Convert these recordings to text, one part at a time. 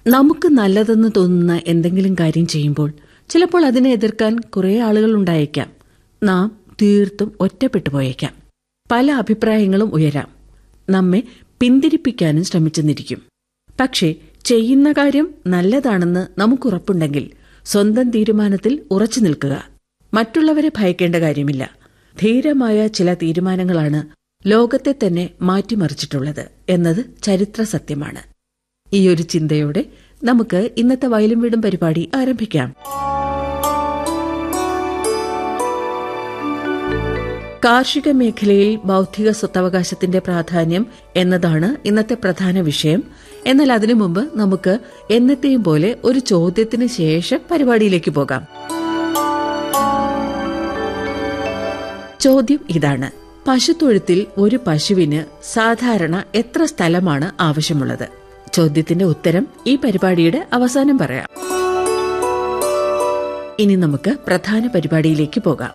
നമുക്ക് നല്ലതെന്ന് തോന്നുന്ന എന്തെങ്കിലും കാര്യം ചെയ്യുമ്പോൾ ചിലപ്പോൾ അതിനെ എതിർക്കാൻ കുറെ ആളുകൾ ഉണ്ടായേക്കാം. നാം തീർത്തും ഒറ്റപ്പെട്ടു പോയേക്കാം. പല അഭിപ്രായങ്ങളും ഉയരാം. നമ്മെ പിന്തിരിപ്പിക്കാനും ശ്രമിച്ചെന്നിരിക്കും. പക്ഷേ ചെയ്യുന്ന കാര്യം നല്ലതാണെന്ന് നമുക്കുറപ്പുണ്ടെങ്കിൽ സ്വന്തം തീരുമാനത്തിൽ ഉറച്ചു നിൽക്കുക. മറ്റുള്ളവരെ ഭയക്കേണ്ട കാര്യമില്ല. ധീരമായ ചില തീരുമാനങ്ങളാണ് ലോകത്തെ തന്നെ മാറ്റിമറിച്ചിട്ടുള്ളത് എന്നത് ചരിത്ര സത്യമാണ്. ഈയൊരു ചിന്തയോടെ നമുക്ക് ഇന്നത്തെ വയലും വീടും പരിപാടി ആരംഭിക്കാം. കാർഷിക മേഖലയിൽ ബൗദ്ധിക സ്വത്തവകാശത്തിന്റെ പ്രാധാന്യം എന്നതാണ് ഇന്നത്തെ പ്രധാന വിഷയം. എന്നാൽ അതിനു മുമ്പ് നമുക്ക് എന്നത്തെയും പോലെ ഒരു ചോദ്യത്തിന് ശേഷം പരിപാടിയിലേക്ക് പോകാം. ചോദ്യം ഇതാണ്: പശുത്തൊഴുത്തിൽ ഒരു പശുവിന് സാധാരണ എത്ര സ്ഥലമാണ് ആവശ്യമുള്ളത്? ചോദ്യത്തിന്റെ ഉത്തരം ഈ പരിപാടിയുടെ അവസാനം പറയാം. ഇനി നമുക്ക് പ്രധാന പരിപാടിയിലേക്ക് പോകാം.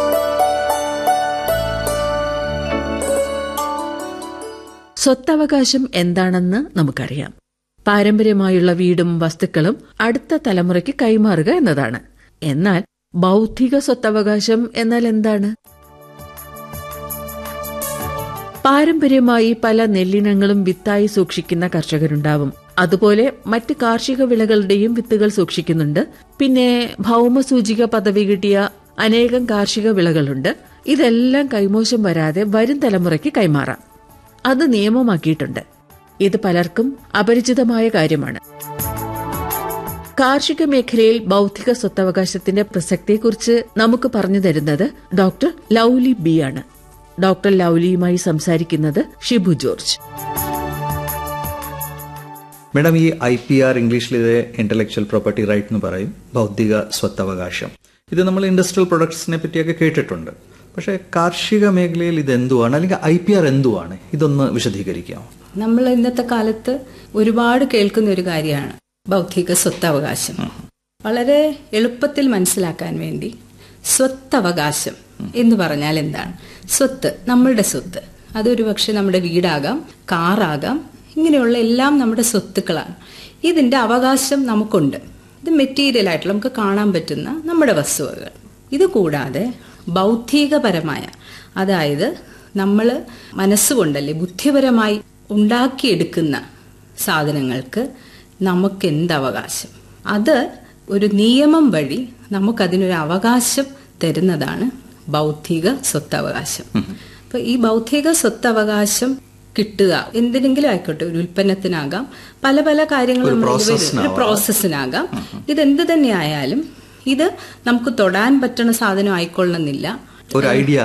സ്വത്തവകാശം എന്താണെന്ന് നമുക്കറിയാം. പാരമ്പര്യമായുള്ള വീടും വസ്തുക്കളും അടുത്ത തലമുറയ്ക്ക് കൈമാറുക എന്നതാണ്. എന്നാൽ ബൗദ്ധിക സ്വത്തവകാശം എന്നാൽ എന്താണ്? പാരമ്പര്യമായി പല നെല്ലിനങ്ങളും വിത്തായി സൂക്ഷിക്കുന്ന കർഷകരുണ്ടാവും. അതുപോലെ മറ്റ് കാർഷിക വിളകളുടെയും വിത്തുകൾ സൂക്ഷിക്കുന്നുണ്ട്. പിന്നെ ഭൗമസൂചിക പദവി കിട്ടിയ അനേകം കാർഷിക വിളകളുണ്ട്. ഇതെല്ലാം കൈമോശം വരാതെ വരും തലമുറയ്ക്ക് കൈമാറാം. അത് നിയമമാക്കിയിട്ടുണ്ട്. ഇത് പലർക്കും അപരിചിതമായ കാര്യമാണ്. കാർഷിക മേഖലയിൽ ബൗദ്ധിക സ്വത്തവകാശത്തിന്റെ പ്രസക്തിയെക്കുറിച്ച് നമുക്ക് പറഞ്ഞു തരുന്നത് ഡോക്ടർ ലൗലി ബി ആണ്. ഡോക്ടർ ലൗലിയുമായി സംസാരിക്കുന്നത് ഷിബു ജോർജ്. മേഡം, ഈ IPR ഇംഗ്ലീഷിൽ ഇത് ഇന്റലക്ച്വൽ പ്രോപ്പർട്ടി റൈറ്റ് എന്ന് പറയും, ബൗദ്ധിക സ്വത്തവകാശം. ഇത് നമ്മൾ ഇൻഡസ്ട്രിയൽ പ്രൊഡക്ട്സിനെ പറ്റിയൊക്കെ കേട്ടിട്ടുണ്ട്. പക്ഷേ കാർഷിക മേഖലയിൽ ഇത് എന്തുവാണ്, അല്ലെങ്കിൽ IPR എന്തുവാണ്? ഇതൊന്ന് വിശദീകരിക്കാമോ? നമ്മൾ ഇന്നത്തെ കാലത്ത് ഒരുപാട് കേൾക്കുന്ന ഒരു കാര്യമാണ് ബൗദ്ധിക സ്വത്തവകാശം. വളരെ എളുപ്പത്തിൽ മനസ്സിലാക്കാൻ വേണ്ടി സ്വത്തവകാശം എന്ന് പറഞ്ഞാൽ എന്താണ്? സ്വത്ത്, നമ്മളുടെ സ്വത്ത്. അതൊരു പക്ഷെ നമ്മുടെ വീടാകാം, കാറാകാം, ഇങ്ങനെയുള്ള എല്ലാം നമ്മുടെ സ്വത്തുക്കളാണ്. ഇതിന്റെ അവകാശം നമുക്കുണ്ട്. ഇത് മെറ്റീരിയൽ ആയിട്ട് നമുക്ക് കാണാൻ പറ്റുന്ന നമ്മുടെ വസ്തുവകൾ. ഇത് കൂടാതെ ബൗദ്ധികപരമായ, അതായത് നമ്മൾ മനസ്സുകൊണ്ടല്ലേ ബുദ്ധിപരമായി ഉണ്ടാക്കിയെടുക്കുന്ന സാധനങ്ങൾക്ക് നമുക്ക് എന്ത് അവകാശം? അത് ഒരു നിയമം വഴി നമുക്കതിനൊരു അവകാശം തരുന്നതാണ് ബൗദ്ധിക സ്വത്തവകാശം. അപ്പൊ ഈ ബൗദ്ധിക സ്വത്തവകാശം കിട്ടുക എന്തിനെങ്കിലും ആയിക്കോട്ടെ, ഒരു ഉൽപ്പന്നത്തിനാകാം, പല പല കാര്യങ്ങളും, ഒരു പ്രോസസ്സിനാകാം. ഇതെന്ത് തന്നെ ആയാലും ഇത് നമുക്ക് തൊടാൻ പറ്റുന്ന സാധനം ആയിക്കൊള്ളണമെന്നില്ല, ഒരു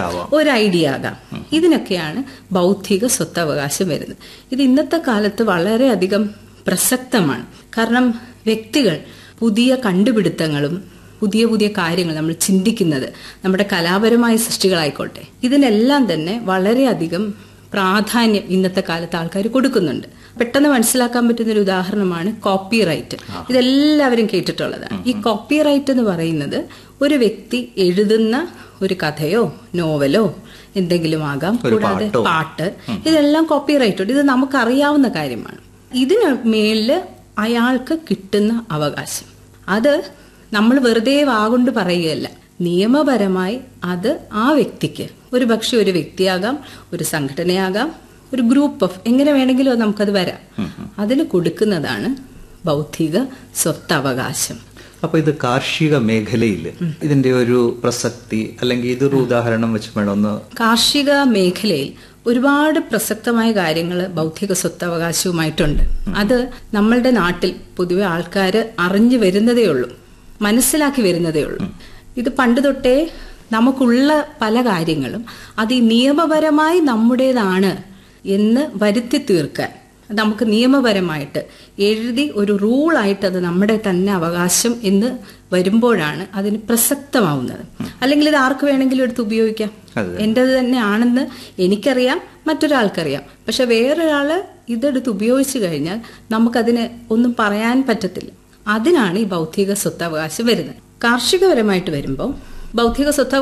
ഐഡിയ ആകാം. ഇതിനൊക്കെയാണ് ബൗദ്ധിക സ്വത്തവകാശം വരുന്നത്. ഇത് ഇന്നത്തെ കാലത്ത് വളരെയധികം പ്രസക്തമാണ്. കാരണം വ്യക്തികൾ പുതിയ കണ്ടുപിടുത്തങ്ങളും പുതിയ പുതിയ കാര്യങ്ങൾ നമ്മൾ ചിന്തിക്കുന്നത്, നമ്മുടെ കലാപരമായ സൃഷ്ടികളായിക്കോട്ടെ, ഇതിനെല്ലാം തന്നെ വളരെയധികം പ്രാധാന്യം ഇന്നത്തെ കാലത്ത് ആൾക്കാർ കൊടുക്കുന്നുണ്ട്. പെട്ടെന്ന് മനസ്സിലാക്കാൻ പറ്റുന്ന ഒരു ഉദാഹരണമാണ് കോപ്പിറൈറ്റ്. ഇതെല്ലാവരും കേട്ടിട്ടുള്ളതാണ്. ഈ കോപ്പിറൈറ്റ് എന്ന് പറയുന്നത് ഒരു വ്യക്തി എഴുതുന്ന ഒരു കഥയോ നോവലോ എന്തെങ്കിലും ആകാം, കൂടാതെ പാട്ട്, ഇതെല്ലാം കോപ്പിറൈറ്റ് ഉണ്ട്. ഇത് നമുക്കറിയാവുന്ന കാര്യമാണ്. ഇതിന് മേളില് അയാൾക്ക് കിട്ടുന്ന അവകാശം, അത് നമ്മൾ വെറുതെ വാഗൊണ്ട് പറയുകയല്ല. നിയമപരമായി അത് ആ വ്യക്തിക്ക്, ഒരു പക്ഷെ ഒരു വ്യക്തിയാകാം, ഒരു സംഘടനയാകാം, ഒരു ഗ്രൂപ്പ് ഓഫ്, എങ്ങനെ വേണമെങ്കിലും നമുക്കത് വരാം, അതിന് കൊടുക്കുന്നതാണ് ബൗദ്ധിക സ്വത്തവകാശം. അപ്പൊ ഇത് കാർഷിക മേഖലയിൽ ഇതിന്റെ ഒരു പ്രസക്തി, അല്ലെങ്കിൽ ഇതൊരു ഉദാഹരണം വെച്ച് വേണമെന്ന്. കാർഷിക മേഖലയിൽ ഒരുപാട് പ്രസക്തമായ കാര്യങ്ങൾ ബൗദ്ധിക സ്വത്തവകാശവുമായിട്ടുണ്ട്. അത് നമ്മളുടെ നാട്ടിൽ പൊതുവെ ആൾക്കാർ അറിഞ്ഞു വരുന്നതേ ഉള്ളൂ, മനസ്സിലാക്കി വരുന്നതേ ഉള്ളൂ. ഇത് പണ്ട് തൊട്ടേ നമുക്കുള്ള പല കാര്യങ്ങളും അത് ഈ നിയമപരമായി നമ്മുടേതാണ് എന്ന് വരുത്തി തീർക്കാൻ നമുക്ക് നിയമപരമായിട്ട് എഴുതി ഒരു റൂളായിട്ട് അത് നമ്മുടെ തന്നെ അവകാശം എന്ന് വരുമ്പോഴാണ് അതിന് പ്രസക്തമാവുന്നത്. അല്ലെങ്കിൽ ഇത് ആർക്ക് വേണമെങ്കിലും എടുത്ത് ഉപയോഗിക്കാം. എന്റേത് തന്നെ ആണെന്ന് എനിക്കറിയാം, മറ്റൊരാൾക്കറിയാം. പക്ഷെ വേറൊരാള് ഇതെടുത്ത് ഉപയോഗിച്ചു കഴിഞ്ഞാൽ നമുക്കതിന് ഒന്നും പറയാൻ പറ്റത്തില്ല. അതിനാണ് ഈ ബൗദ്ധിക സ്വത്തവകാശം വരുന്നത്. കാർഷികപരമായിട്ട് വരുമ്പോൾ ബൗദ്ധിക സ്വത്ത്